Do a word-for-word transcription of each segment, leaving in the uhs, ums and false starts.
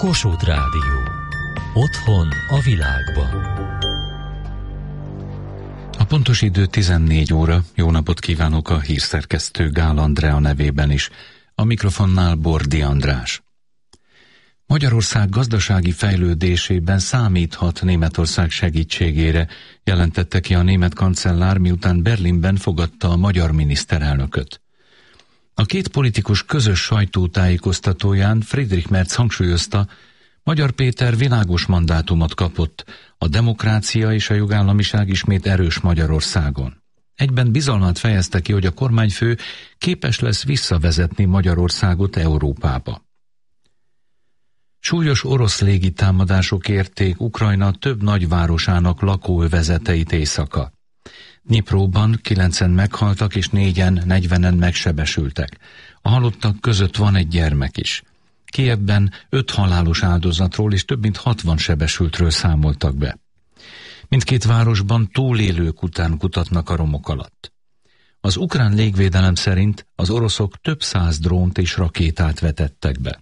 Kossuth Rádió. Otthon a világban. A pontos idő tizennégy óra. Jó napot kívánok a hírszerkesztő Gál Andrea nevében is. A mikrofonnál Bordi András. Magyarország gazdasági fejlődésében számíthat Németország segítségére, jelentette ki a német kancellár, miután Berlinben fogadta a magyar miniszterelnököt. A két politikus közös sajtótájékoztatóján Friedrich Merz hangsúlyozta, Magyar Péter világos mandátumot kapott, a demokrácia és a jogállamiság ismét erős Magyarországon. Egyben bizalmát fejezte ki, hogy a kormányfő képes lesz visszavezetni Magyarországot Európába. Súlyos orosz légitámadások érték Ukrajna több nagyvárosának lakóövezeteit éjszaka. Dnipróban kilencen meghaltak és négyen, negyvenen megsebesültek. A halottak között van egy gyermek is. Kijevben öt halálos áldozatról és több mint hatvan sebesültről számoltak be. Mindkét városban túlélők után kutatnak a romok alatt. Az ukrán légvédelem szerint az oroszok több száz drónt és rakétát vetettek be.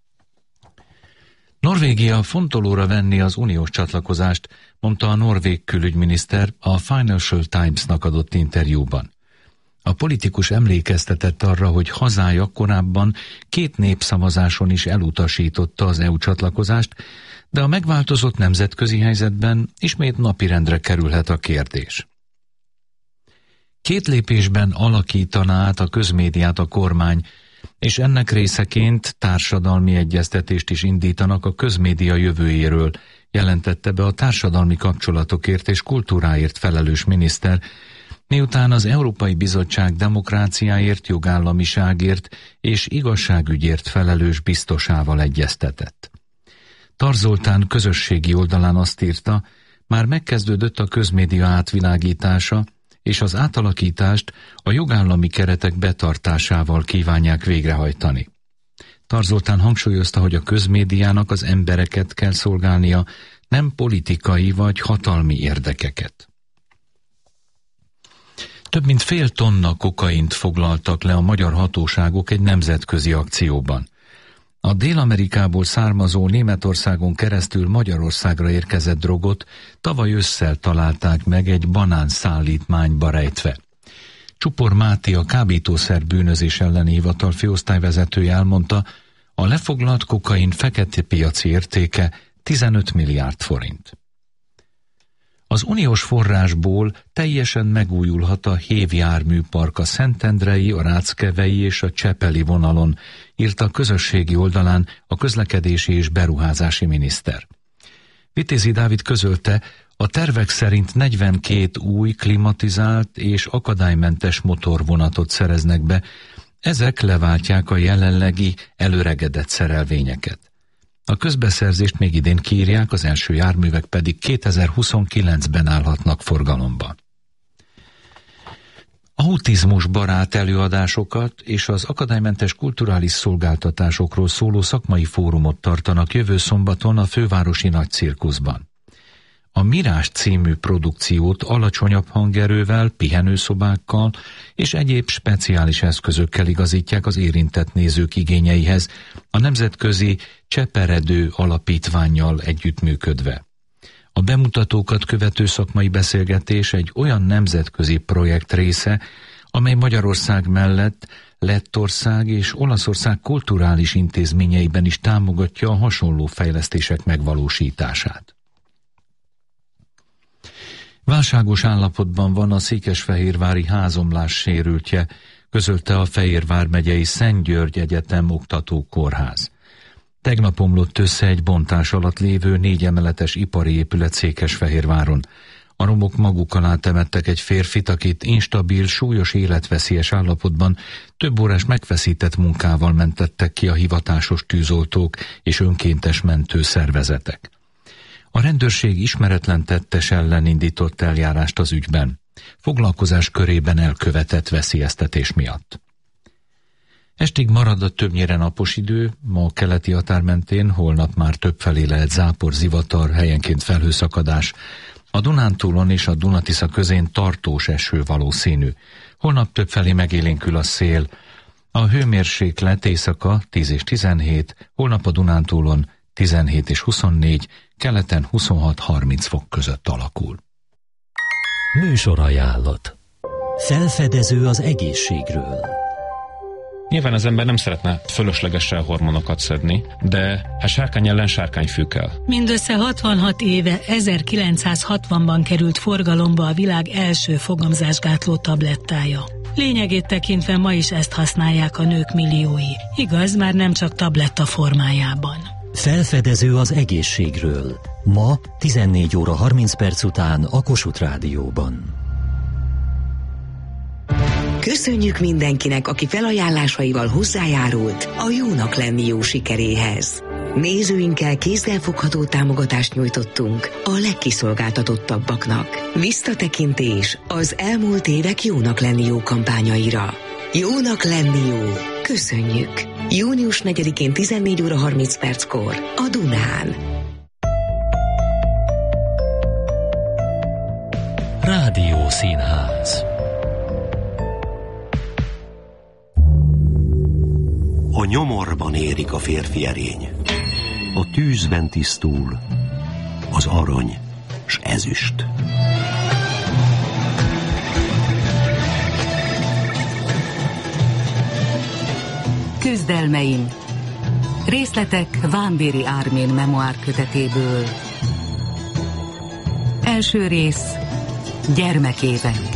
Norvégia fontolóra venni az uniós csatlakozást, mondta a norvég külügyminiszter a Financial Times-nak adott interjúban. A politikus emlékeztetett arra, hogy hazája korábban két népszavazáson is elutasította az é u csatlakozást, de a megváltozott nemzetközi helyzetben ismét napirendre kerülhet a kérdés. Két lépésben alakítaná át a közmédiát a kormány, és ennek részeként társadalmi egyeztetést is indítanak a közmédia jövőjéről, jelentette be a társadalmi kapcsolatokért és kultúráért felelős miniszter, miután az Európai Bizottság demokráciáért, jogállamiságért és igazságügyért felelős biztosával egyeztetett. Tarz Zoltán közösségi oldalán azt írta, már megkezdődött a közmédia átvilágítása, és az átalakítást a jogállami keretek betartásával kívánják végrehajtani. Tarz Zoltán hangsúlyozta, hogy a közmédiának az embereket kell szolgálnia, nem politikai vagy hatalmi érdekeket. Több mint fél tonna kokaint foglaltak le a magyar hatóságok egy nemzetközi akcióban. A Dél-Amerikából származó Németországon keresztül Magyarországra érkezett drogot tavaly ősszel találták meg egy banánszállítmányba rejtve. Csupor Máté, a kábítószer bűnözés elleni hivatal főosztályvezetője elmondta, a lefoglalt kokain fekete piaci értéke tizenöt milliárd forint. Az uniós forrásból teljesen megújulhat a hévjárműpark a Szentendrei, a Ráckevei és a Csepeli vonalon, írta a közösségi oldalán a közlekedési és beruházási miniszter. Vitézi Dávid közölte, a tervek szerint negyvenkét új, klimatizált és akadálymentes motorvonatot szereznek be, ezek leváltják a jelenlegi előregedett szerelvényeket. A közbeszerzést még idén kiírják, az első járművek pedig kétezer-huszonkilencben állhatnak forgalomba. Autizmusbarát előadásokat és az akadálymentes kulturális szolgáltatásokról szóló szakmai fórumot tartanak jövő szombaton a fővárosi nagycirkuszban. A Mirás című produkciót alacsonyabb hangerővel, pihenőszobákkal és egyéb speciális eszközökkel igazítják az érintett nézők igényeihez, a nemzetközi Cseperedő alapítvánnyal együttműködve. A bemutatókat követő szakmai beszélgetés egy olyan nemzetközi projekt része, amely Magyarország mellett Lettország és Olaszország kulturális intézményeiben is támogatja a hasonló fejlesztések megvalósítását. Válságos állapotban van a székesfehérvári házomlás sérültje, közölte a Fejér vármegyei Szent György Egyetem oktatókórház. Tegnap omlott össze egy bontás alatt lévő négy emeletes ipari épület Székesfehérváron. A romok maguk alá temettek egy férfit, akit instabil, súlyos életveszélyes állapotban több órás megfeszített munkával mentettek ki a hivatásos tűzoltók és önkéntes mentőszervezetek. A rendőrség ismeretlen tettes ellen indított eljárást az ügyben, foglalkozás körében elkövetett veszélyeztetés miatt. Estig marad a többnyire napos idő, ma a keleti határ mentén, holnap már többfelé lehet zápor, zivatar, helyenként felhőszakadás. A Dunántúlon és a Dunatisza közén tartós eső valószínű. Holnap többfelé megélénkül a szél. A hőmérséklet éjszaka tíz és tizenhét, holnap a Dunántúlon tizenhét és huszonnégy, keleten huszonhat harminc fok között alakul. Műsorajánlat. Felfedező az egészségről. Nyilván az ember nem szeretne fölöslegesen hormonokat szedni, de a sárkány ellen sárkányfű kell. Mindössze hatvanhat éve, ezerkilencszázhatvanban került forgalomba a világ első fogamzásgátló tablettája. Lényegét tekintve ma is ezt használják a nők milliói. Igaz, már nem csak tabletta formájában. Felfedező az egészségről. Ma tizennégy óra harminc perc után a Kossuth Rádióban. Köszönjük mindenkinek, aki felajánlásaival hozzájárult a Jónak lenni jó sikeréhez. Nézőinkkel kézzelfogható támogatást nyújtottunk a legkiszolgáltatottabbaknak. Visszatekintés az elmúlt évek Jónak lenni jó kampányaira. Jónak lenni jó. Köszönjük! június negyedikén tizennégy óra harminc perckor a Dunán. Rádió Színház. A nyomorban érik a férfi erény. A tűzben tisztul az arany s ezüst. Küzdelmeim. Részletek Vámbéry Ármén memoár kötetéből. Első rész. Gyermekévek.